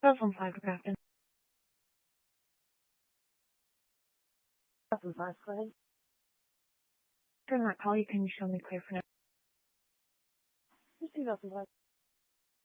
Vessel 5, Captain. Vessel 5, go ahead. During that call, you can show me clear for now. Receive Vessel 5.